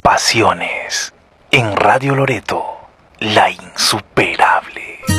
Pasiones en Radio Loreto, la insuperable.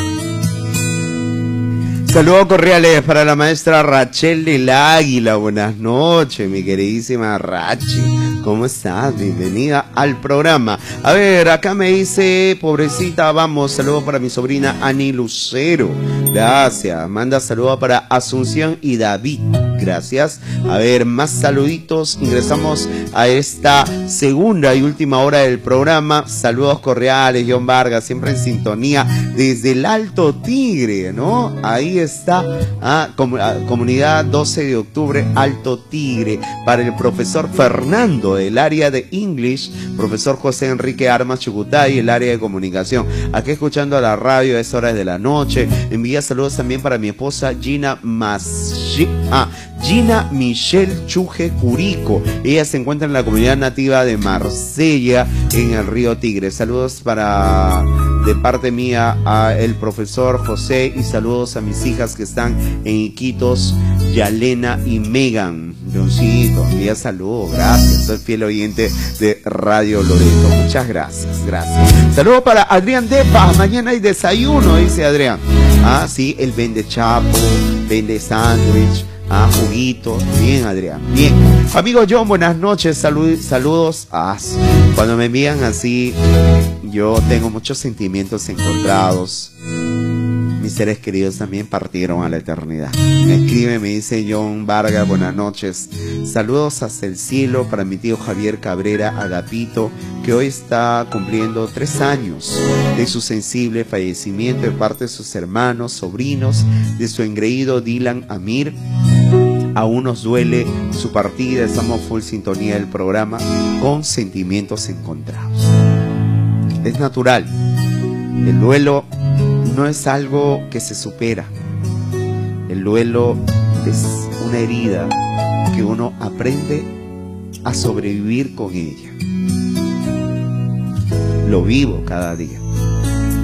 Saludos cordiales para la maestra Rachel del Águila. Buenas noches, mi queridísima Rachi. ¿Cómo estás? Bienvenida al programa. A ver, acá me dice, pobrecita, vamos, saludos para mi sobrina Ani Lucero. Gracias. Manda saludos para Asunción y David. Gracias. A ver, más saluditos. Ingresamos a esta segunda y última hora del programa. Saludos cordiales, John Vargas, siempre en sintonía desde el Alto Tigre, ¿no? Ahí está, comunidad 12 de octubre, Alto Tigre, para el profesor Fernando del área de English, profesor José Enrique Armas Chucutay, el área de comunicación. Aquí escuchando a la radio a esas horas de la noche. Envía saludos también para mi esposa Gina Michelle Chuje Curico. Ella se encuentra en la comunidad nativa de Marsella, en el río Tigre. Saludos de parte mía a el profesor José y saludos a mis hijas que están en Iquitos, Yalena y Megan. Leoncito, envía saludos, gracias. Soy fiel oyente de Radio Loreto. Muchas gracias, gracias. Saludos para Adrián Depa. Mañana hay desayuno, dice Adrián. Sí, él vende chapo, vende sándwich. Juguito. Bien, Adrián, bien. Amigo John, buenas noches, saludos. Cuando me envían así, yo tengo muchos sentimientos encontrados. Mis seres queridos también partieron a la eternidad. Me escribe, me dice John Vargas, buenas noches. Saludos hacia el cielo para mi tío Javier Cabrera Agapito, que hoy está cumpliendo 3 años de su sensible fallecimiento de parte de sus hermanos, sobrinos, de su engreído Dylan Amir. Aún nos duele su partida, estamos full sintonía del programa con sentimientos encontrados. Es natural. El duelo no es algo que se supera. El duelo es una herida que uno aprende a sobrevivir con ella. Lo vivo cada día.